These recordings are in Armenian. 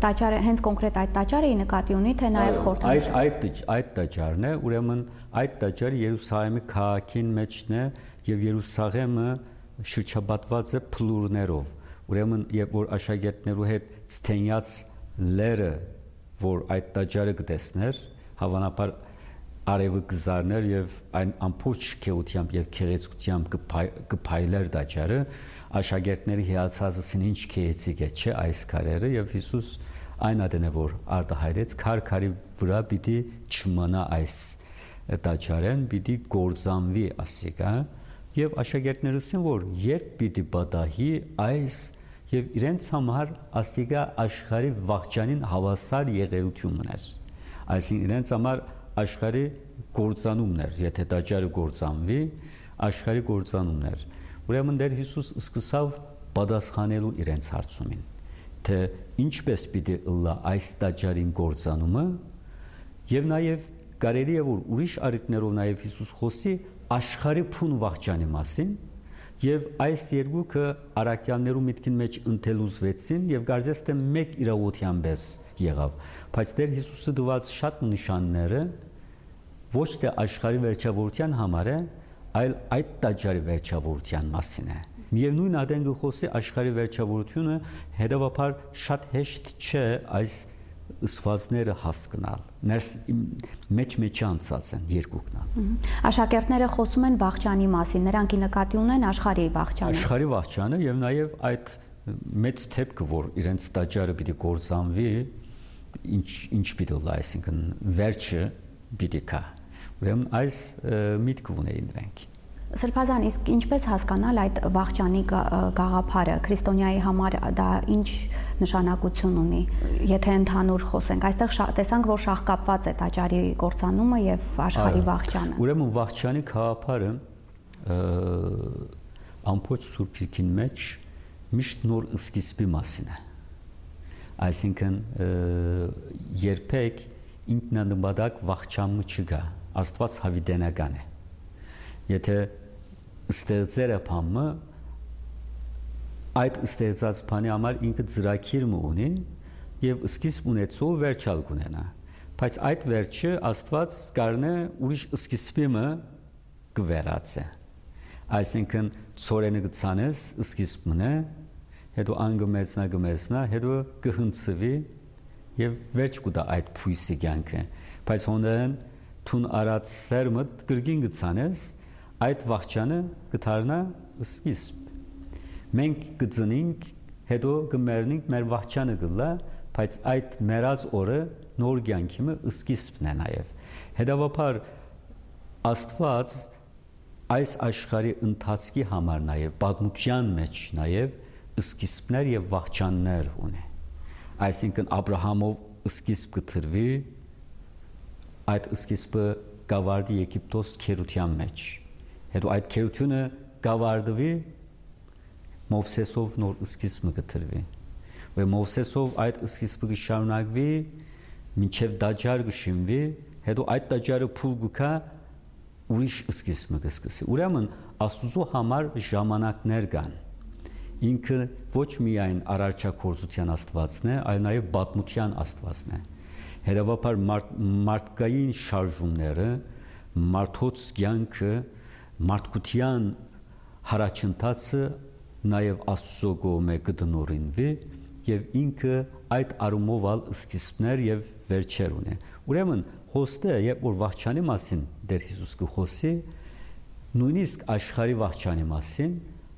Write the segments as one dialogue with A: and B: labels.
A: տաճարը հենց կոնկրետ այդ տաճարը նկատի ունի, թե նաև խորհրդանշ։
B: Այդ տաճարն է, ուրեմն այդ տաճարը Երուսաղեմի քաղաքին մեջն է եւ Երուսաղեմը շրջապատված է փլուրներով։ Ուրեմն երբ որ աշակերտներու հետ ցտենյաց լերը, որ այդ տաճարը կտեսներ, հավանաբար արևը կզարներ եւ այն ամբողջ քեությամբ եւ քեղեցկությամբ կփայլեր տաճարը, աշակերտների հիացածին ինչ քեեցիկ է, չէ, այս քարերը, եւ Հիսուս այն ադենը որ արտահայտեց քարի վրա պիտի չմնա այս տաճարեն, պիտի գործանվի ասիկա, եւ աշակերտները ասեն որ երբ պիտի պատահի այս եւ իրենց համար ասիկա աշխարհի վաղճանին հավասար եղերությունն է, այսինքն իրենց համար աշխարհի գործանումն էր, եթե տաճարը գործանվի, աշխարհի գործանումն էր։ Ուրեմն դեր Հիսուս սկսավ պատասխանելու իրենց հարցումին, թե ինչպես պիտի ըլլա այս տաճարին գործանումը, եւ նաեւ կարելի է որ ուրիշ առիթներով նաեւ Հիսուս խոսի աշխարհի փուն վաղճանի մասին, եւ այս երկուքը արաքյաններու միտքին մեջ ընթելուզվեցին եւ կարծես թե մեկ իրավության պես եղավ, բայց դեր Հիսուսը դված շատ նշանները ոչ թե աշխարհի վերջավորության համար է, այլ այդ տաճարի վերջավորության մասին է։ Միևնույն ադեն գխոսի աշխարհի վերջավորությունը հետևաբար շատ հեշտ չէ այս ըսվածները հասկանալ, ներս մեջ անցած են երկուքն։
A: Աշակերտները խոսում են վաղճանի մասին, նրանք նկատի ունեն աշխարհի վաղճանը։ Աշխարհի
B: վաղճանը եւ նաեւ այդ մեծ թեփքը, որ իրենց տաճարը պիտի գործանվի, ինչ պիտի լա, այսինքն վերջը պիտի կա։ Ուրեմն այս միտքը ունեին նրանք։
A: Սրբազան, իսկ ինչպես հասկանալ այդ վաղճանի գաղափարը, քրիստոնյայի համար դա ինչ նշանակություն ունի, եթե ընդհանուր խոսենք, այստեղ տեսանք, որ շահկապված է տաճարի կործանումը եւ աշխարհի վաղճանը։
B: Ուրեմն վաղճանի գաղափարը ամբողջ Սուրբ Գիրքին մեջ միշտ նոր սկիզբի մասին է։ Այսինքն երբեք ինքնանպատակ վաղճանը չկա, Աստված հավիտենական է։ Եթե ստեղծերը բանը այդ ստեղծած բանի համար ինքը ծրագիր ունի եւ սկիզբ ունեցող վերջալ կունենա, բայց այդ վերջը Աստված կարնե ուրիշ սկիզբը կվերածե, այսինքն ծորենը գցանես սկիզբն է, հետո անգմեցնա, հետո կհնցվի եւ վերջ կուտա այդ փույսի կյանքը, բայց հոնդեն թուն արած սերմդ գրգին գցանես այդ վաղճանը կդառնա սկիզբ։ Մենք կծնենք, հետո կմեռնենք, մեր վաղճանը կլա, բայց այդ մեռած օրը նոր կյանքի սկիզբն է նաև։ Հետևաբար Աստված այս աշխարհի ընթացքի համար նաև պատմության մեջ նաև սկիզբներ եւ վաղճաններ ունի։ Այսինքն Աբրահամով սկիզբ կտրվի, այդ սկիզբը գավարդի Եգիպտոս քերության մեջ։ Հետո այդ քերությունը գավարդվի Մովսեսով նոր սկիզբը կտրվի։ Ու Մովսեսով այդ սկիզբը կշարունակվի մինչև տաճար կշինվի, հետո այդ տաճարը փուլ գուքա ուրիշ սկիզբը կսկսի։ Ուրեմն Աստուծո համար ժամանակներ կան։ Ինքը ոչ միայն արարչագործության Աստվածն է, այլ նաև պատմության Աստվածն է։ Հետևաբար մարդկային շարժումները, մարդոց կյանքը, մարդկության հարաճընթացը նաև Աստծո կողմէ կդնորինվի եւ ինքը այդ առումով սկիզբներ եւ վերջեր ունի։ Ուրեմն հոստը երբ որ վաղճանի մասին Տեր Հիսուս կխոսի, նույնիսկ աշխարհի վաղճանի մասին,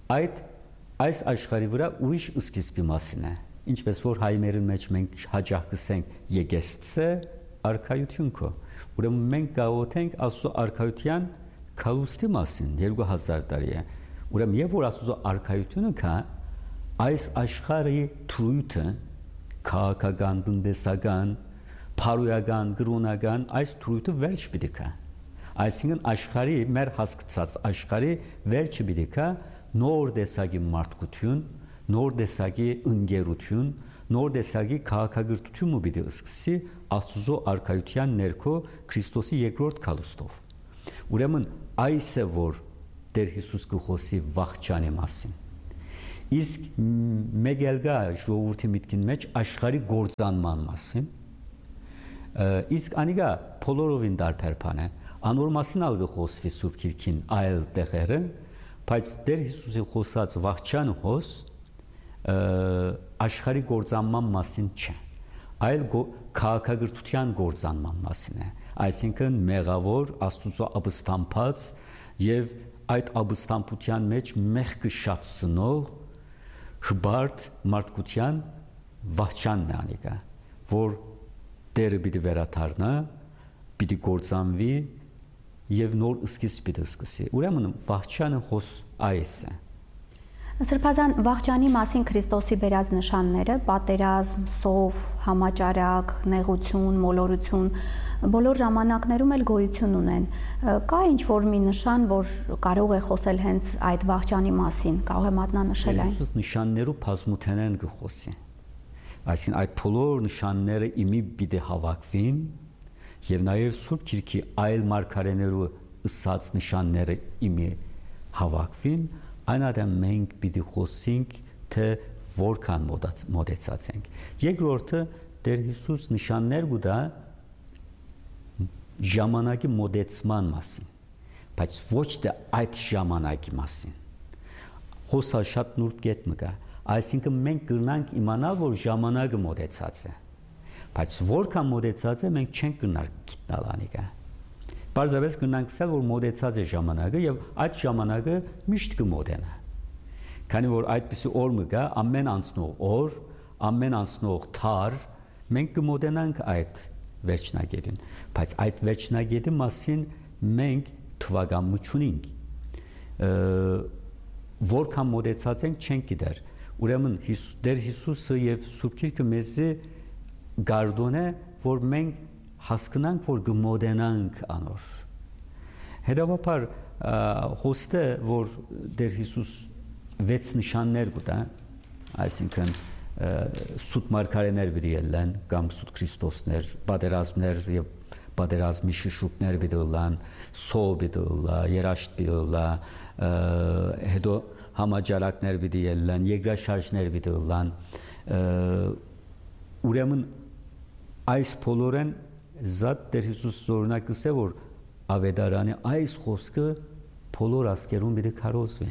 B: այս աշխարհի վրա ուրիշ սկիզբի մասին է։ Ինչպես որ հայերեն մեջ մենք հաճախ կսենք եկեսցե արքայություն քո։ Ուրեմն մենք գաղութենք Աստծո արքայության քալուստի մասին 2000 տարի է։ Ուրեմն եւ որ Աստծո արքայությունը կա, այս աշխարհի թույլը քաղաքական, տնտեսական, փարոյական, գրոնական այս թույլը վերջ պիտի կա։ Այսինքն աշխարհի մեր հասկացած աշխարհի վերջը պիտի կա նոր տեսակի մարդկություն, նոր տեսակի ընկերություն, նոր տեսակի քաղաքագրթություն պիտի սկսի Աստծո արքայության ներքո Քրիստոսի երկրորդ քալուստով։ Ուրեմն այս է որ Տեր Հիսուս կխոսի վաղճանի մասին։ Իսկ մեկ էլ գա ժողովրդի միտքին մեջ աշխարհի գործանման մասին։ Իսկ անիգա բոլորովին դարբեր բան է։ Անոր մասին ալ գխոսվի Սուրբ Գիրքին այլ տեղերը, բայց Տեր Հիսուսի խոսած վախճան հոս աշխարհի գործանման մասին չէ, այլ քաղաքագրթության գործանման մասին է, այսինքն մեղավոր Աստծո ապստամբած եւ այդ ապստամբության մեջ մեղքը շատցնող հբարտ մարդկության վախճանն է անիկա, որ Տերը պիտի վերադառնա, պիտի գործանվի եւ նոր սկիզբ պիտի սկսի։ Ուրեմն վախճանը հոս այս է։
A: Սրբազան վախճանի մասին Քրիստոսի բերած նշանները՝ պատերազմ, սով, համաճարակ, նեղություն, մոլորություն, բոլոր ժամանակներում էլ գոյություն ունեն։ Կա ինչ-որ մի նշան, որ կարող է խոսել հենց այդ վախճանի մասին, կարող է մատնանշել այն։
B: Հիսուս նշաններու բազմութենեն կխոսի։ Այսինքն այդ բոլոր նշանները իմի պիտի հավաքվին եւ նաեւ Սուրբ Գիրքի այլ մարգարեներու ըսած նշանները իմի հավաքվին, այնադեմ մենք պիտի խոսենք թե որքան մոտեցած ենք։ Երկրորդը Տեր Հիսուս նշաններ գուտա ժամանակի մոտեցման մասին, բայց ոչ թե այդ ժամանակի մասին։ Խոսա շատ նուրբ կետ մկա, այսինքն մենք կրնանք իմանալ, որ ժամանակը մոտեցած է, բայց որքան մոտեցած է մենք չենք կրնալ գիտնալ անիկա։ Պարզապես կրնանք ասել, որ մոտեցած է ժամանակը եւ այդ ժամանակը միշտ կմոտենա։ Քանի որ այդպիսի օր մկա, ամեն անցնող օր, ամեն անցնող թար, մենք կմոտենանք այդ վերջնագետին, բայց այդ վերջնագետի մասին մենք թվակամու չունենք։ Որքան մոտեցած ենք չենք գիտեր։ Ուրեմն Տեր Հիսուսը եւ Սուրբ Գիրքը մեզի գարդոն է, որ մենք հասկանանք, որ կմոտենանք անոր։ Հետևաբար հոստը, որ Տեր Հիսուս 6 նշաններ կտա, այսինքն սուտ մարգարեներ պիտի ելեն, կամ սուտ Քրիստոսներ, պատերազմներ եւ պատերազմի շշուկներ պիտի լան, սով պիտի լա, երաշտ պիտի լա, հետո համաճարակներ պիտի ելեն, երկրաշարժներ պիտի լան։ Ուրեմն այս բոլորեն զատ Տեր Հիսուս օրինակս է, որ ավետարանի այս խոսքը բոլոր ազգերում պիտի քարոզվի։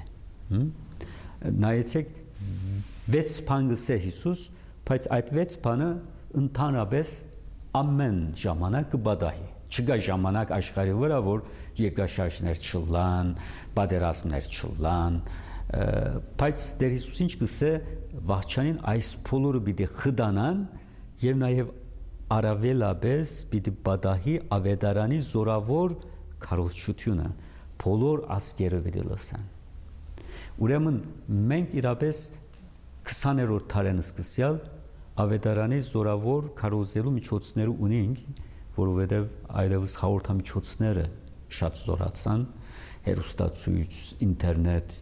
B: Նայեցեք 6 բան գսե Հիսուս, բայց այդ 6 բանը ընդհանրապես ամեն ժամանակ կբադահի։ Չկա ժամանակ աշխարհի վրա, որ երկրաշարժներ չլան, պատերազմներ չլան, բայց Տեր Հիսուս ինչ գսե վախճանին այս բոլորը պիտի խդանան եւ նաեւ առավելապես պիտի բադահի ավետարանի զորավոր քարոզչությունը, բոլոր ազգերը պիտի լսեն։ Ուրեմն մենք իրապես 20-րդ դարեն սկսյալ ավետարանի զորավոր քարոզելու միջոցներ ունենք, որովհետև այլևս հաղորդամիջոցները շատ զորացան, հեռուստացույց, ինտերնետ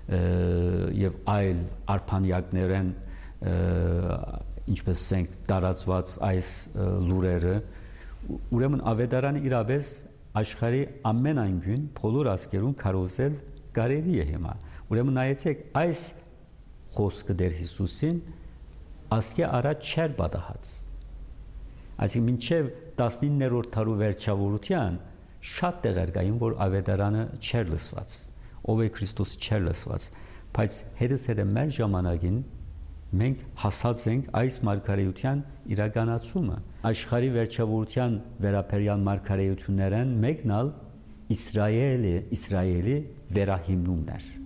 B: եւ այլ արփանյակներեն, ինչպես ասենք, տարածված այս լուրերը, ուրեմն ավետարանը իրապես աշխարհի ամեն անկյուն բոլոր ազգերուն քարոզել կարելի է հիմա։ Ուրեմն նայեցեք այս խոսքը Տեր Հիսուսին ասկե առաջ չեր բադահած։ Այսինքն մինչև 19-րդ դարու վերջավորության շատ տեղեր կային, որ ավետարանը չեր լսված, ով է Քրիստոս չեր լսված, բայց հետը մեր ժամանակին մենք հասած ենք այս մարգարեության իրականացումը։ Աշխարհի վերջավորության վերաբերյալ մարգարեություններն մեկն ալ Իսրայելի վերահիմնումն էր։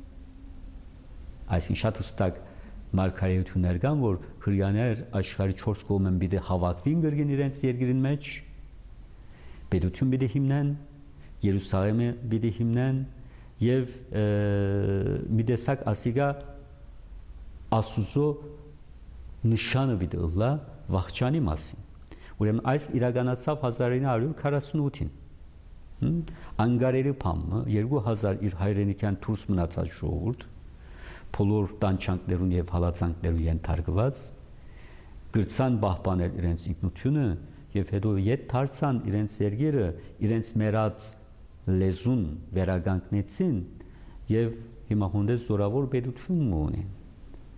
B: Այսինքն շատ հստակ մարգարեություններ կան, որ հրյաներ աշխարհի 4 կողմեն պիտի հավաքվին գրգին իրենց երկրին մեջ, պետություն պիտի հիմնեն, Երուսաղեմը պիտի հիմնեն եւ մի տեսակ ասիգա Աստուծո նշանը պիտի ըլլա վախճանի մասին։ Ուրեմն այս իրականացավ 1948-ին։ Անգարերի փամը 2000 իր հայրենիքյան դուրս մնացած ժողովուրդ բոլոր տանջանքներուն եւ հալածանքներուն ենթարկված գրցան պահպանել իրենց ինքնությունը եւ հետո ետ դարձան իրենց երկիրը իրենց մերած լեզուն վերագանքնեցին եւ հիմա հոնդես զորավոր պետություն ունեն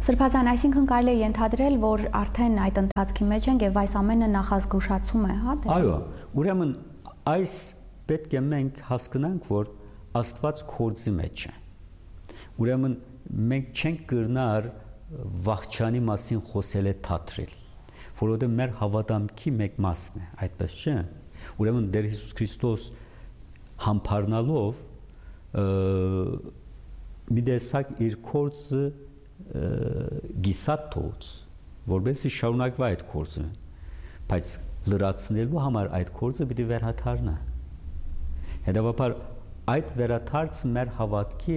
A: Սրբազան, այսինքն կարելի է ենթադրել, որ արդեն այդ ընթացքի մեջ ենք եւ այս ամենը նախազգուշացում է, հա՞։
B: Այո, ուրեմն այս պետք է մենք հասկանանք, որ Աստված կորձի մեջ է։ Ուրեմն մենք չենք կրնար վախճանի մասին խոսել է թատրել, որովհետեւ մեր հավատամքի մեկ մասն է, այդպես չէ։ Ուրեմն Տեր Հիսուս Քրիստոս համբարնալով մի տեսակ իր կորձը գիսատ թողեց, որովհետեւ շարունակվա այդ կորձը, բայց լրացնելու համար այդ կորձը պիտի վերհաթարնա։ Հետևաբար այդ վերաթարցը մեր հավատքի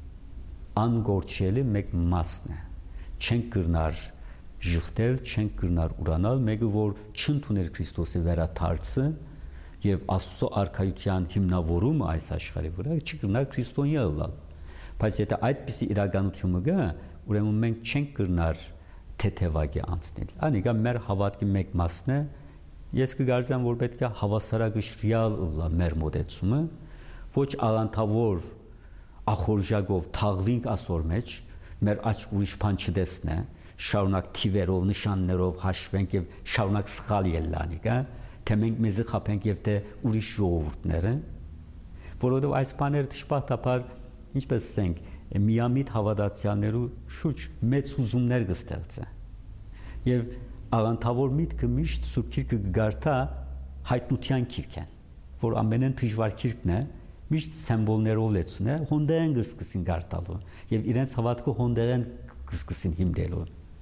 B: անգործելի մեկ մասն է։ Չենք կրնար ժխտել, չենք կրնար ուրանալ, մեկը որ չընդուներ Քրիստոսի վերաթարցը եւ Աստծո արքայության հիմնավորումը այս աշխարհի վրա, չկրնար քրիստոնյա ըլլալ։ Բայց եթե այդպիսի իրականությունը գա, ուրեմն մենք չենք կրնար թեթևակի անցնել։ Անիկա մեր հավատքի մեկ մասն է։ Ես կգարձեմ, որ պետք է հավասարակշռյալ ըլլա մեր մոտեցումը, ոչ աղանթավոր ախորժակով թաղվինք ասոր մեջ, մեր աչ ուրիշ բան չտեսնե, շարունակ թիվերով, նշաններով հաշվենք եւ շարունակ սխալ ելլանիկ, թե մենք մեզ խափենք եւ թե ուրիշ ժողովուրդները, որովհետեւ այս բաները դժբախտաբար, ինչպես ասենք, միամիտ հավատացյալներու շուրջ մեծ հուզումներ կստեղծեն։ Եվ աղանթավոր միտքը միշտ Սուրբ Գիրքը կգարտա հայտնության գիրքեն, որ ամենեն դժվար գիրքն է, միշտ սիմվոլներով լեցուն է, հոնդերեն կսկսին գարտալու եւ իրենց հավատքը հոնդերեն կսկսին հիմնելու։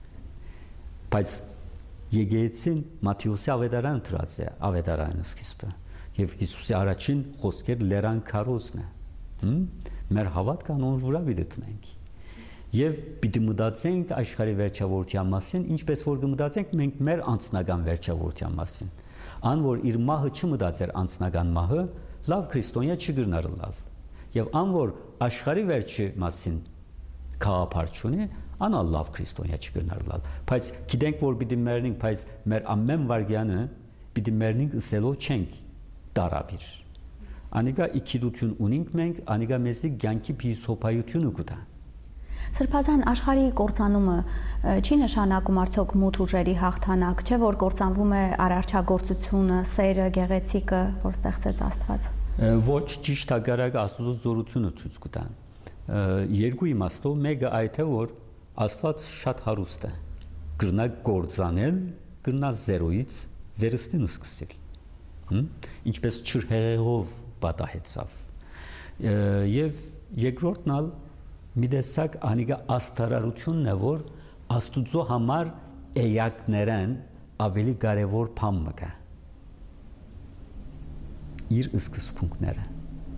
B: Բայց եկեղեցին Մատթեոսի ավետարանը դրած է, ավետարանը սկիզբը, եւ Հիսուսի առաջին խոսքեր լերան քարոզն է։ Մեր հավատքը անոնց վրա պիտի տնենք։ Եվ պիտի մտածենք աշխարհի վերջավորության մասին, ինչպես որ կմտածենք մենք մեր անձնական վերջավորության մասին։ Ան որ իր մահը չմտածեր անձնական մահը, լավ քրիստոնյա չգրնար լալ։ Եվ ան որ աշխարհի վերջի մասին քաղափար չունի, ան լավ քրիստոնյա չգրնար լալ։ Բայց գիտենք որ պիտի մեռնենք, բայց մեր ամեն վարգյանը պիտի մեռնենք ըսելով չենք տարաբիր։ Անիկա իքիդություն ունենք մենք, անիկա մեզի կյանքի փիլիսոփայությունը կտա։
A: Սրբազան, աշխարհի կործանումը չի նշանակում արդյոք մութ ուժերի հաղթանակ, չէ՞ որ կործանվում է արարչագործությունը, սերը, գեղեցիկը, որ ստեղծեց Աստված։
B: Ոչ, ճիշտ հակառակը Աստծո զորությունը ցույց կտան։ Երկու իմաստով, մեկը այդ է, որ Աստված շատ հարուստ է։ Կրնա կործանել, կրնա զերոյից վերստին սկսել։ Ինչպես չրհեղով պատահեցավ։ Եվ երկրորդն ալ մի տեսակ անիկա աստարարությունն է, որ Աստուծո համար էակներեն ավելի կարևոր բան մկա։ Իր սկզբունքները,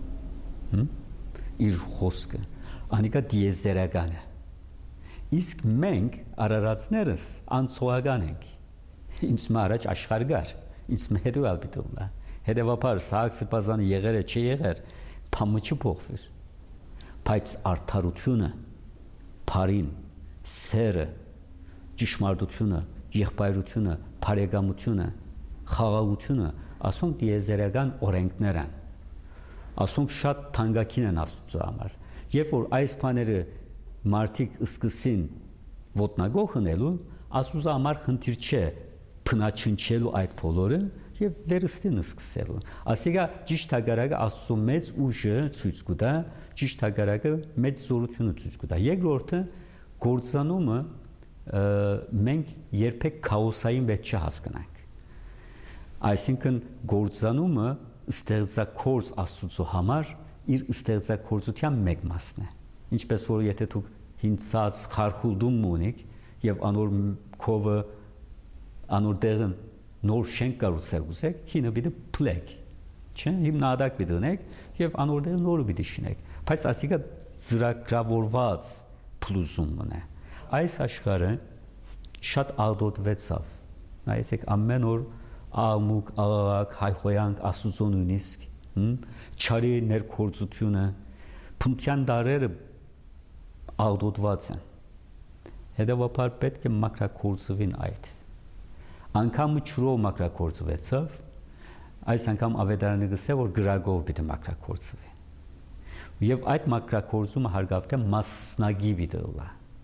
B: իր խոսքը, անիկա դիեզերական է։ Իսկ մենք արարածներս անցողական ենք։ Ինձ առաջ աշխարհ գար, ինձ հետո ալբիտուլա։ Հետևաբար Սահակ Սրբազանը եղեր է, չի եղեր, փամը չփոխվեր։ Բայց արդարությունը, բարին, սերը, ճշմարտությունը, եղբայրությունը, բարեկամությունը, խաղաղությունը, ասոնք դիեզերական օրենքներ են։ Ասոնք շատ թանկագին են Աստծո համար։ Երբ որ այս բաները մարդիկ սկսին ոտնագող հնելու, Աստծո համար խնդիր չէ փնաչնչելու այդ բոլորը եւ վերստին սկսելու։ Ասիկա ճիշտ հակառակը Աստծո մեծ ուժը ցույց կտա, ճիշտ հակառակը մեծ զորությունը ցույց կտա։ Երկրորդը գործանումը մենք երբեք քաոսային մեջ չհասկանանք։ Այսինքն գործանումը ստեղծագործ Աստծո համար իր ստեղծագործության մեկ մասն է։ Ինչպես որ եթե դուք հինցած խարխուլդում ունեք եւ անոր քովը անոր դերն նոր շենք կառուցել ուզեք, հինը պիտի փլեք, չէ՞, հիմնադակ պիտի ունեք եւ անոր դերը նորը պիտի շինեք, բայց ասիկա ծրագրավորված փլուզումն է։ Այս աշխարհը շատ աղդոտվեցավ։ Նայեցեք ամեն օր աղմուկ, աղաղակ, հայհոյանք, Աստծո նույնիսկ, չարի ներքործությունը, փնության դարերը աղդոտված են։ Հետևաբար պետք է մակրակորձվին այդ։ Անկամ չրով մակրակորձվեցավ, այս անգամ ավետարանը գսե որ գրագով պիտի մակրակորձվի։ Եվ այդ մակրակորձումը հարգավտե մասնագի պիտի լա։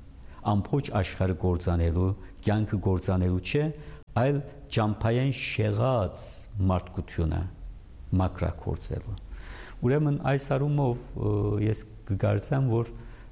B: ամփոփ աշխարհը գործանելու, կյանքը գործանելու չէ, այլ ճամփային շեղած մարդկությունը մակրակորձելու։ Ուրեմն այս առումով ես կգործեմ, որ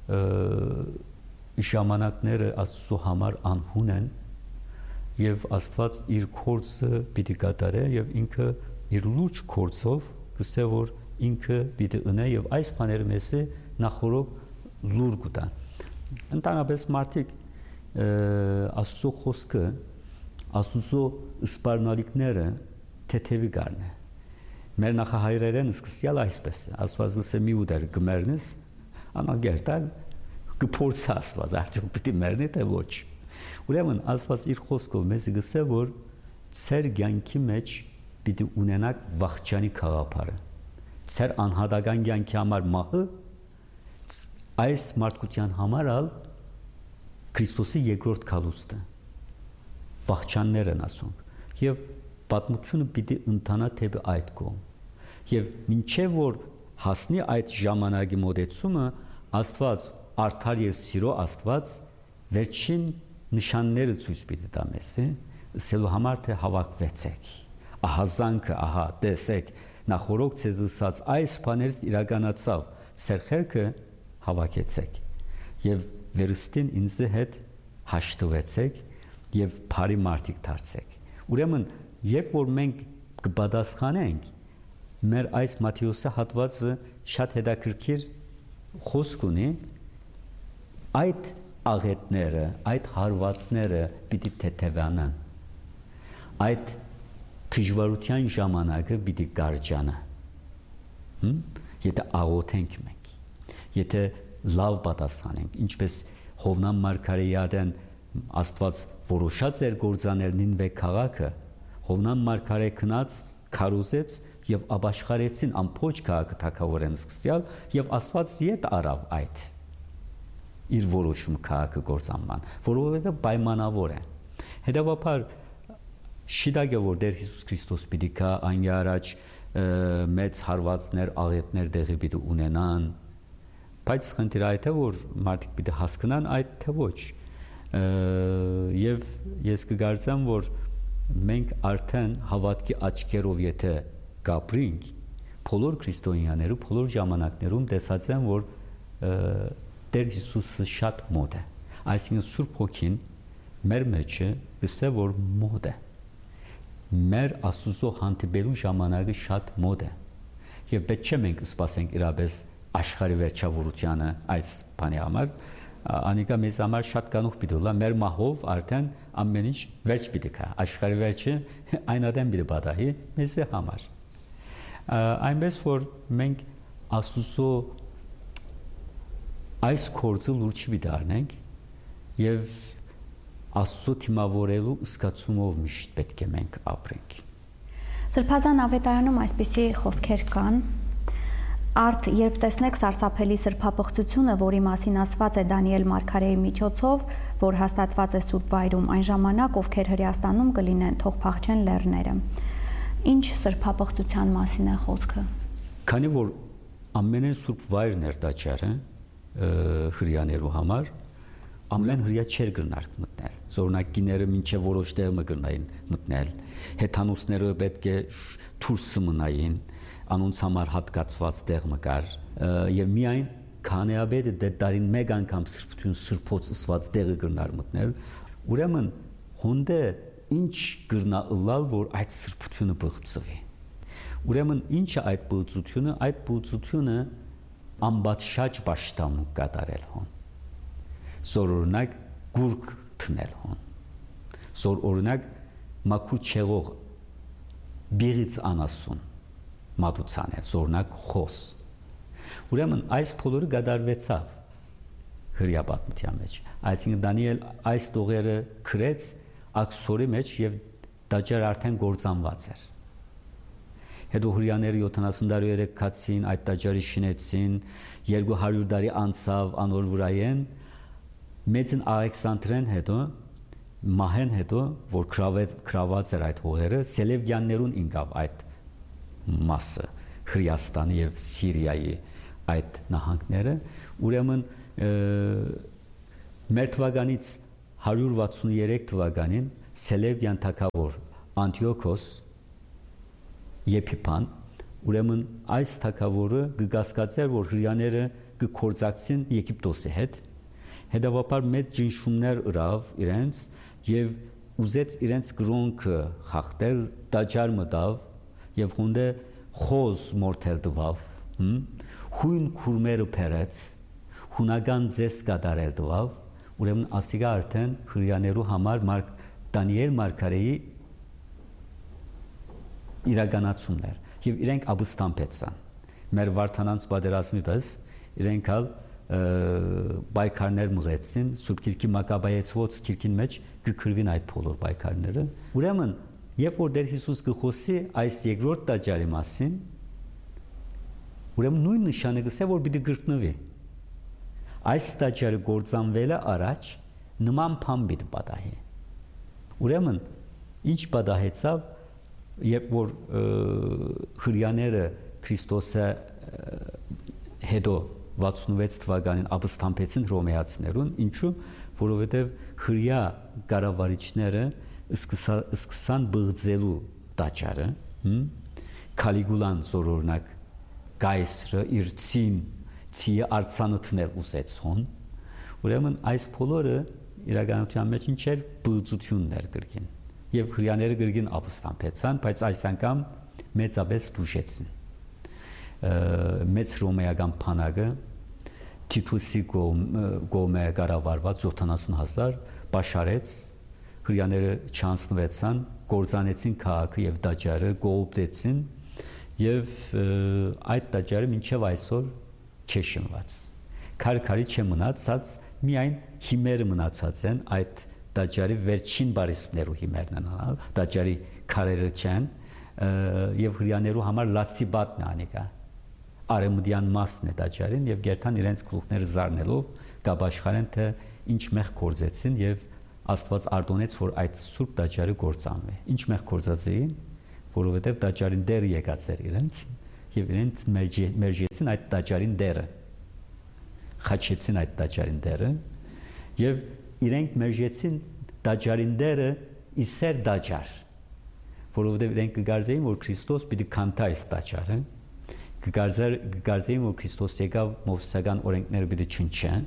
B: ժամանակները Աստծո համար անհուն են եւ Աստված իր կորձը պիտի կատարե եւ ինքը իր լուրջ կորձով գսե որ ինքը պիտի ունե եւ այս բաները մեզ նախորոք լուր կտան։ Ընդհանրապես մարդիկ Աստծո խոսքը, Աստծո սպառնալիքները թեթևի գարն է։ Մեր նախահայրերեն սկսյալ այսպես է, Աստված գսե մի ուդեր գմերնես, անագերտալ կփորձա Աստված արդյոք պիտի մեռնի թե ոչ։ Ուրեմն Աստված իր խոսքով մեզ գսե որ ծեր կյանքի մեջ պիտի ունենաք վախճանի խաղապարը։ Ծեր անհատական կյանքի համար մահը այս մարդկության համար ալ Քրիստոսի երկրորդ քալուստը վախճաններ են ասում եւ պատմությունը պիտի ընթանա թեպի այդ կողմ եւ մինչեւ որ հասնի այդ ժամանակի մոտեցումը Աստված արդար եւ սիրո Աստված վերջին նշանները ցույց պիտի տա մեզ ասելու համար թե հավաքվեցեք ահա զանքը ահա տեսեք նախորոք ցեզ ասած այս բաներից իրականացավ սերխերքը հավաքեցեք եւ վերստին ինձ հետ հաշտվեցեք եւ բարի մարդիկ դարձեք ուրեմն երբ որ մենք կպատասխանենք մեր այս Մատթեոսի հատվածը շատ հետաքրքիր խոսք ունի այդ աղետները այդ հարվածները պիտի թեթևանան այդ դժվարության ժամանակը պիտի կարճանա եթե աղոթենք մենք եթե լավ պատասխանենք ինչպես Հովնան Մարգարեյադեն Աստված որոշած էր գործանել Նինվե քաղաքը Հովնան Մարգարե քնած քարոզեց եւ ապաշխարեցին ամբողջ քաղաքը թակավորեն սկսյալ եւ Աստված յետ արավ այդ իր որոշում քաղաքը գործանման որովհետեւ պայմանավոր է հետեւաբար շիդագը որ Տեր Հիսուս Քրիստոս պիտի կա այն առաջ մեծ հարվածներ աղետներ դեղի պիտի ունենան բայց խնդիրը այդ է որ մարդիկ պիտի հասկանան այդ թե ոչ եւ ես կգործեմ որ մենք արդեն հավատքի աչքերով եթե կապրինք բոլոր քրիստոնյաները բոլոր ժամանակներում տեսած են որ Տեր Հիսուսը շատ մոտ է այսինքն Սուրբ Հոգին մեր մեջ է գսե որ մոտ է մեր Աստծո հանդիպելու ժամանակը շատ մոտ է եւ պետք չէ մենք սպասենք իրապես աշխարհի վերջավորությանը այս բանի համար անիկա մեզ համար շատ կանուխ պիտի լա մեր մահով արդեն ամեն ինչ վերջ պիտի կա աշխարհի վերջը այնադեմ պիտի պատահի մեզ համար այնպես որ մենք Աստծո այս կորձը լուրջ պիտի առնենք եւ Աստծո թիմավորելու զգացումով միշտ պետք է մենք ապրենք
A: Սրբազան ավետարանում այսպիսի խոսքեր կան Արդ երբ տեսնեք սարսափելի սրբապղծությունը, որի մասին ասված է Դանիել Մարգարեի միջոցով, որ հաստատված է Սուրբ Վայրում, այն ժամանակ ովքեր Հրեաստանում կլինեն, թող փախչեն լեռները։ Ինչ սրբապղծության մասին է խոսքը։
B: Քանի որ ամենայն Սուրբ Վայրն էր տաճարը հրեաներու համար, ամեն հրեա չէր գնար մտնել։ Զորնակիները մինչև որոշ տեղ մգնային մտնել։ Հեթանոսները պետք է դուրս մնային անոնց համար հատկացված տեղ մկար եւ միայն քանեաբեդը դետարին մեկ անգամ սրբություն սրբոց ըսված տեղը գրնար մտնել ուրեմն հոնդե ինչ գրնա ըլալ որ այդ սրբությունը բղծվի ուրեմն ինչ է այդ բղծությունը ամբատշաճ պաշտամու կատարել հոն զոր օրինակ գուրկ թնել հոն զոր օրինակ մաքուր չեղող բիղից անասուն մատուցան է, զորնակ խոս։ Ուրեմն այս փոլորը գդարվեցավ հրյա պատմության մեջ։ Այսինքն Դանիել այս տողերը քրեց աքսորի մեջ եւ տաճարը արդեն գործանված էր։ Հետո հրյաները 70 տարի կացին, այդ տաճարի շինեցին, 200 տարի անցավ անոր վրայեն, մեծն Ալեքսանդրեն հետո, մահեն հետո, որ քրաված էր այդ հողերը, Սելևկյաններուն ինկավ այդ մասը Հրեաստանի եւ Սիրիայի այդ նահանգները ուրեմն Մեր թվականից 163 թվականին Սելևկյան թագավոր Անտիոքոս Եփիփան ուրեմն այս թագավորը կգասկածեր, որ հрьяաները կկործակցին Եգիպտոսի հետ, հետևաբար մեծ ճնշումներ ըրավ իրենց եւ ուզեց իրենց կրոնքը խախտել, տաճար մտավ եւ հոնդե խոզ մորթել տվավ, հույն քուրմերը փերեց, հունական ձես կատարել տվավ, ուրեմն ասիգա արդեն հрьяաներու համար Դանիել Մարգարեի իրականացումներ եւ իրենք ապստամբեցան մեր Վարդանանց պատերազմի պես իրենք ալ բայկարներ մղեցին Սուրբ Գիրքի Մակաբայեցված գիրքին մեջ գկրվին այդ բոլոր բայկարները ուրեմն երբ որ Տեր Հիսուս գխոսի այս երկրորդ տաճարի մասին ուրեմն նույն նշանը գսե որ պիտի գրկնվի այս տաճարը գործանվելը առաջ նման բան պիտի պատահի ուրեմն ինչ պատահեցավ երբ որ հрьяաները Քրիստոսը հետո 66 թվականին ապստամբեցին հռոմեացիներուն ինչու որովհետև հрья կառավարիչները սկսան բղձելու տաճարը Կալիգուլան զորօրինակ Գայսրը իր ցիը արցանըթներ ուզեցուն ուրեմն այս բոլորը իրականության մեջ ինչեր բղձություններ կրկին եւ հрьяաները կրկին ապստամբեցան բայց այս անգամ մեծապես դուժեցին մեծ ռոմեական բանակը Տիտուսի կողմէ կառավարված 70000 պաշարեց հрьяաները չանցնվեցան կործանեցին քաղաքը եւ տաճարը գողոպտեցին եւ այդ տաճարը մինչեւ այսօր չի շնված քարքարի չմնացած միայն հիմերը մնացած են այդ տաճարի վերջին բարիսպներու հիմերն են տաճարի քարերը չեն եւ հрьяաներու համար լացիբատն է անիկա արեմդյան մասն է տաճարին եւ գերտան իրենց գլուխները զարնելով կապաշխարեն թե ինչ մեղ կործեցին եւ Աստված արտոնեց որ այդ սուրբ տաճարը կործանվի ինչ մեղ կործած էին որովհետեւ տաճարին դերը եկած էր իրենց եւ իրենց մերժեցին այդ տաճարին դերը խաչեցին այդ տաճարին դերը եւ իրենք մերժեցին տաճարին դերը իսեր տաճար որովհետեւ իրենք կգարձեին որ Քրիստոս պիտի քանթա այս տաճարը կգարձեին որ Քրիստոս եկավ մովսեսական օրենքները պիտի չնչեն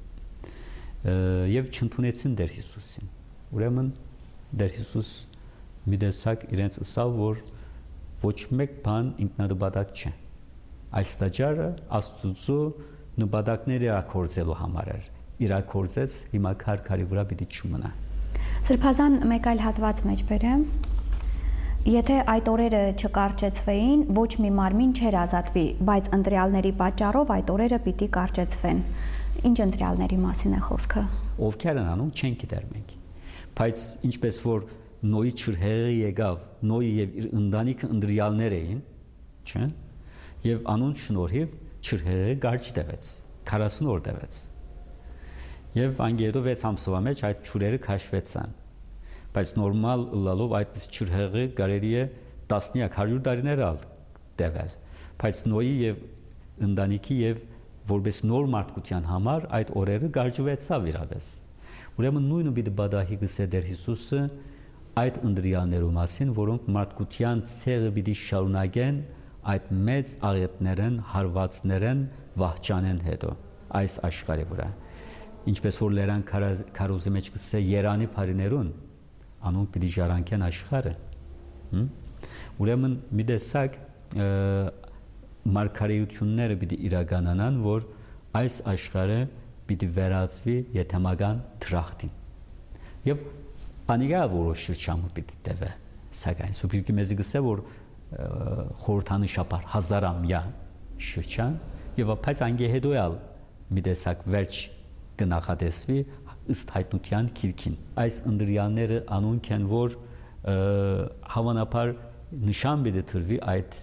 B: եւ չընդունեցին Տեր Հիսուսին ուրեմն Տեր Հիսուս մի տեսակ իրենց ասավ որ ոչ մեկ բան ինքնադպատակ չէ այս տաճարը Աստծո նպատակները ակորձելու համար էր իրակորձեց հիմա քարքարի վրա պիտի չմնա
A: Սրբազան մեկ այլ հատված մեջ բերեմ Եթե այդ օրերը չկարճեցվեին ոչ մի մարմին չէր ազատվի բայց ընտրյալների պատճառով այդ օրերը պիտի կարճեցվեն Ինչ ընտրյալների մասին է խոսքը
B: Ովքեր են անում չեն գիտեր մենք բայց ինչպես որ Նոյի ճրհեղը եկավ Նոյի եւ իր ընտանիքը ընտրյալներ էին չէ եւ անուն շնորհիվ ճրհեղը կարճ տևեց 40 օր տևեց եւ անգերո 6 ամսվա մեջ այդ ճուրերը քաշվեցան բայց նորմալ լալով այդպես ճրհեղը կարելի է տասնյակ 100 տարիներ ալ տևել բայց Նոյի եւ ընտանիքի եւ որպես նոր մարդկության համար այդ օրերը կարճվեցավ իրավես ուրեմն նույնը պիտի բադահի գսե Տեր Հիսուսը այդ ընտրյալներու մասին որոնք մարդկության ցեղը պիտի շարունակեն այդ մեծ աղետներն հարվածներն վահճանեն հետո այս աշխարհի վրա ինչպես որ Լերան քարոզի մեջ գսե Երանի բարիներուն անոնք պիտի ժառանգեն աշխարհը ուրեմն մի տեսակ մարգարեությունները պիտի իրականանան որ այս աշխարհը պիտի վերածվի եթեմական դրախտին եւ անիգա որոշ շրջանը պիտի տևե սակայն Սուրբ Գիրքը մեզ գսե որ խորհրդանշաբար 1000-ամյա շրջան եւ բայց անգե հետոյալ մի տեսակ վերջ կնախատեսվի ըստ հայտնության քիրքին այս ընտրյալները անոնք են որ հավանաբար նշան պիտի տրվի այդ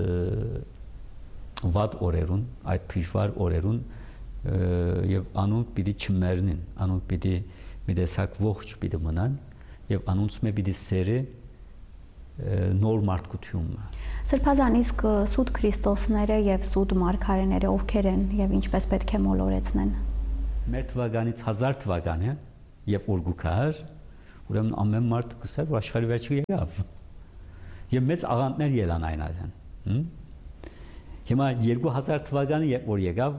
B: վատ օրերուն այդ դժվար օրերուն եւ անոնք պիտի չմեռնին անոնք պիտի մի տեսակ ողջ պիտի մնան եւ անոնց մե պիտի սերը նոր մարդկությունը
A: Սրբազան իսկ սուտ Քրիստոսները եւ սուտ մարգարեները ովքեր են եւ ինչպես պետք է մոլորեցնեն
B: մեր թվականից 1000 թվականը երբ որ գուքար ուրեմն ամեն մարդ կսեր որ աշխարհի վերջը եկավ եւ մեծ աղանդներ ելան այն այդեն հիմա 2000 թվականը երբ որ եկավ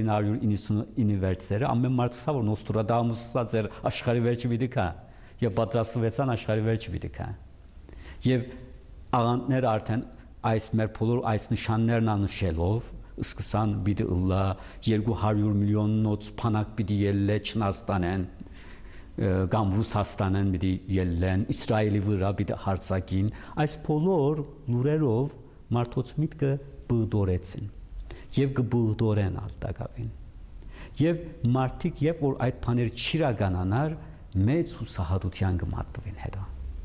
B: 1999 վերջերը ամեն մարդ սա որ Նոստրադամուսը ծեր աշխարհի վերջը պիտի կա եւ պատրաստվեցան աշխարհի վերջը պիտի կա եւ աղանդները արդեն այս մեր բոլոր այս նշաններն անշելով սկսան պիտի ըլլա 200 միլիոնոց փանակ պիտի ելլե Չինաստանեն կամ Ռուսաստանեն պիտի ելլեն Իսրայելի վրա պիտի հարձակին այս բոլոր լուրերով մարդոց միտքը բուդորեցին եւ կբուդորեն արտակավին եւ մարդիկ երբ որ այդ բաները չիրականանար մեծ հուսահատության կմատնվին հետո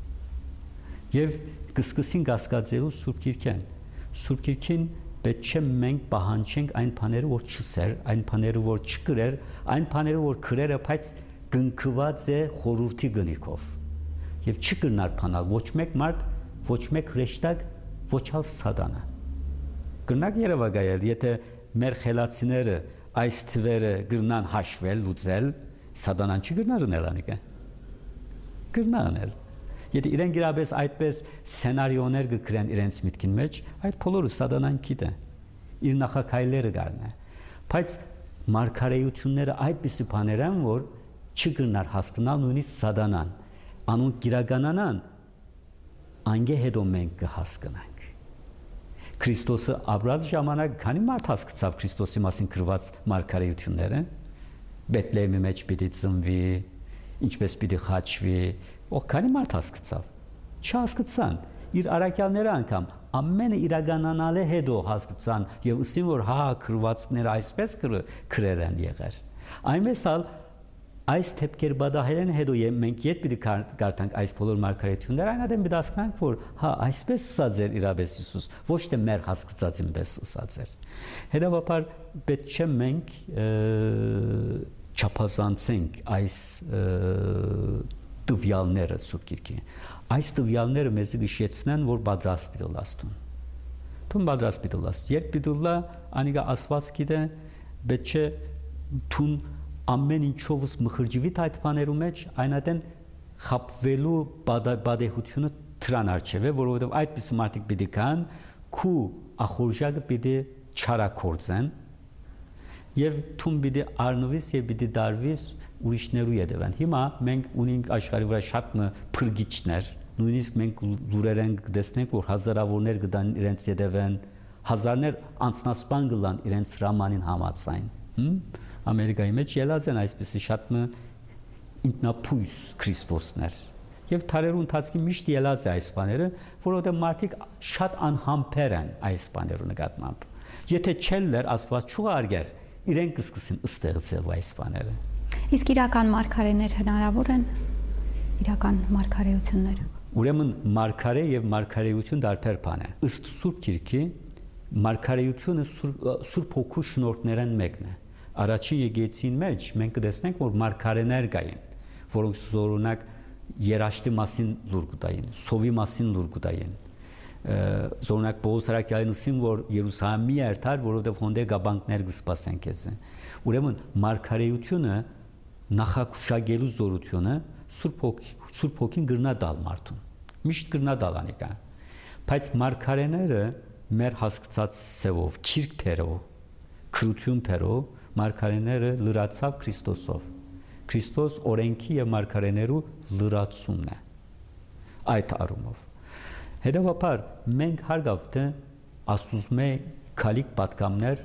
B: եւ կսկսին կասկածելու Սուրբ Գիրքին պետք չէ մենք պահանջենք այն բաները որ չսեր, այն բաները որ չկրեր, այն բաները որ քրերը բայց գնկված է խորհրդի գնիկով եւ չկրնար բանալ ոչ մեկ մարդ, ոչ մեկ հրեշտակ, ոչ ալ սատանա կրնակ երևակայել եթե մեր խելացիները այս թվերը գրնան հաշվել լուծել սատանան չի գրնար ունելանիկը գրնանել եթե իրենք իրապես այդպես սցենարիոներ կգրեն իրենց միտքին մեջ այդ բոլորը սատանան գիտե իր նախակայլերը գարնե բայց մարգարեությունները այդպիսի բաներ են որ չգրնար հասկանալ նույնիսկ սատանան անուն գիրականանան անգե հետո մենք կհասկանանք Քրիստոսը ապրած ժամանակ քանի մարդ հասկացավ Քրիստոսի մասին գրված մարգարեությունները Բեթլեհեմի մեջ պիտի ծնվի ինչպես պիտի խաչվի քանի մարդ հասկացավ չհասկացան իր արաքյալները անգամ ամենը իրականանալը հետո հասկացան եւ ըսին որ հա գրվածքները այսպես գրեր են եղեր այնպես ալ այս թեփքեր բադահելեն հետո մենք յետ պիտի կարդանք այս բոլոր մարգարեությունները այնադեմ պիտի հասկանանք որ հա այսպես ասած էր իրապես Հիսուս ոչ թե մեր հասկացածին պես ասած էր հետևաբար պետք չէ մենք չափազանցենք այս տվյալները Սուրբ Գիրքի այս տվյալները մեզ հիշեցնեն որ պատրաստ պիտի լաստուն թուն պատրաստ պիտի լաստ երբ պիտի լա անիգա ասված գիտե պետք չէ թուն ամեն ինչովս մխրջվի այդ բաներու մեջ այնադեն խապվելու բադեհությունը դրան արժեվ է որովհետև այդպես մարդիկ պիտի կան քու ախորժակը պիտի չարակորձեն եւ թուն պիտի առնվիս եւ պիտի դարվիս ուրիշներու յետևեն հիմա մենք ունենք աշխարհի վրա շատ փրկիչներ նույնիսկ մենք լուրերեն կտեսնենք որ հազարավորներ կդան իրենց յետևեն հազարներ անձնասպան կլան իրենց հրամանին համաձայն Ամերիկայի մեջ ելած են այսպիսի շատ ինքնապույս Քրիստոսներ եւ թարերու ընթացքի միշտ ելած է այս բաները որովհետեւ մարդիկ շատ անհամբեր են այս բաներու նկատմամբ եթե չելներ Աստված չուղարկեր իրենք կսկսեն ստեղծել այս բաները
A: իսկ իրական մարգարեներ հնարավոր են իրական մարգարեություններ
B: ուրեմն մարգարե եւ մարգարեություն դարբեր բան է ըստ Սուրբ Գիրքի մարգարեությունը Սուրբ Հոգու շնորհքներն մեկն է Առաջին եկեղեցին մեջ մենք կտեսնենք որ մարգարեներ կային որոնք զորունակ երաշտի մասին լուր կտային սովի մասին լուր կտային զորունակ Պողոս Արաքյալին որ Երուսաղեմի երթար որովհետև հոնդե գաբանքներ կսպասեն քեզ ուրեմն մարգարեությունը նախակուշագելու զորությունը Սուրբ Հոգին գրնա դալ մարդուն միշտ գրնա դալ անիկա բայց մարգարեները մեր հասկացած սևով քիրք փերով քրություն փերով մարգարեները լրացավ Քրիստոսով Քրիստոս օրենքի եւ մարգարեներու լրացումն է այդ առումով հետեւաբար մենք հարգավ թե աստուծմե քալիք պատկամներ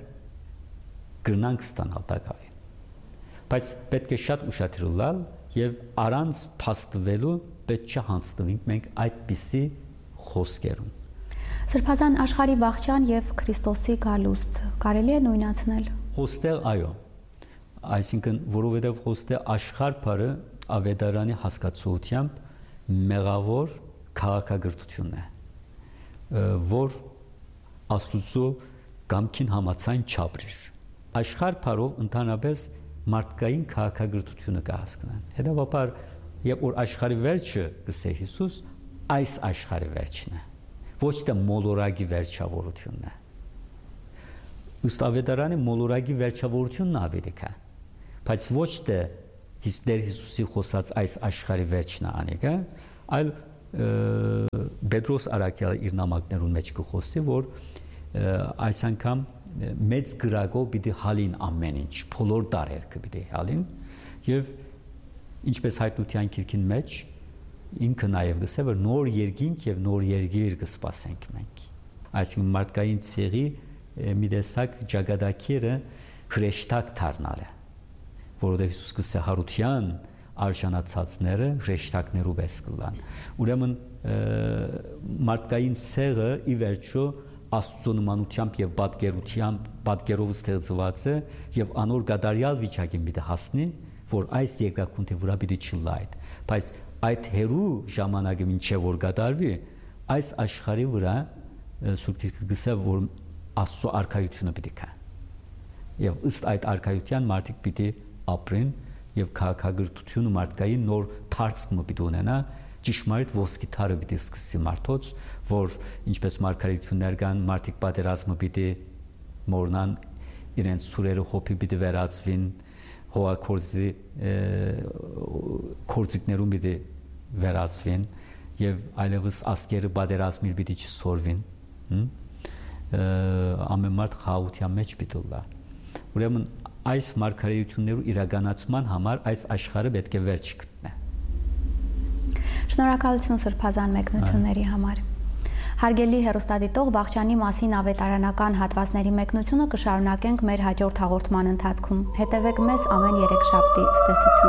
B: գրնանք ստանալ տակավին բայց պետք է շատ ուշադրել լալ եւ առանց փաստվելու պետք չէ հանձնվենք մենք այդպիսի խոսքերուն
A: Սրբազան աշխարհի վաղճան եւ Քրիստոսի գալուստ կարելի է նույնացնել
B: Հոստել այո այսինքն որովհետև հոստել աշխարհ բարը ավետարանի հասկացությամբ մեղավոր քաղաքագրությունն է որ աստուծո կամքին համացան չապրիր աշխարհ բարով ընդհանրապես մարդկային քաղաքագրությունը կհասկանան հետևաբար երբ որ աշխարհի վերջը գսե Հիսուս այս աշխարհի վերջն է ոչ թե մոլորակի վերջավորությունն է ըստ ավետարանի մոլորակի վերջավորությունն ավետիք է բայց ոչ թե Դեր Հիսուսի խոսած այս աշխարհի վերջն է անիկը, այլ Պետրոս Արաքյալը իր նամակներուն մեջ կխոսի, որ այս անգամ մեծ գրագով պիտի հալին ամեն ինչ, բոլոր տարերքը պիտի հալին, եւ ինչպես հայտնության քիրքին մեջ ինքը նաև գսե որ նոր երկինք եւ նոր երկիր կսպասենք մենք։ Այսինքն մարդկային ցեղի մի տեսակ ճակատագիրը հրեշտակ դառնալ է, որովհետեւ Հիսուս գսե հարության արժանացածները հրեշտակներով էս կլան։ Ուրեմն մարդկային ցեղը ի վերջո Աստծո նմանությամբ եւ պատկերով ստեղծված է եւ անոր գադարյալ վիճակին պիտի հասնի, որ այս երկրակունթի վրա պիտի չլայ։ Բայց այդ հերու ժամանակը մինչեւ որ գդարվի, այս աշխարհի վրա Սուրբ Գիրքը գսե որ Աստծո արքայությունը պիտի կա։ Եվ ըստ այդ արքայության մարդիկ պիտի ապրեն եւ քաղաքագրթությունը մարդկային նոր թարցումը պիտի ունենա, ճշմարիտ ոսկի թարը պիտի սկսի մարդոց, որ ինչպես մարգարեություններ կան, մարդիկ պատերազմը պիտի մորնան, իրենց սուրերը հոփի պիտի վերածվին, հողակորձի կորձիկներում պիտի վերածվին եւ այլևս ասկերը պատերազմի պիտի չսորվին, ամեն մարդ խաղաղության մեջ պիտի լա։ Ուրեմն այս մարգարեություններու իրականացման համար այս աշխարհը պետք է վերջ գտնե։
A: Շնորհակալություն սրբազան մեկնությունների համար։ Հարգելի հեռուստադիտող, Վախճանի մասին ավետարանական հատվածների մեկնությունը կշարունակենք մեր հաջորդ հաղորդման ընթացքում։ Հետևեք մեզ ամեն երեքշաբթի ցտեսություն։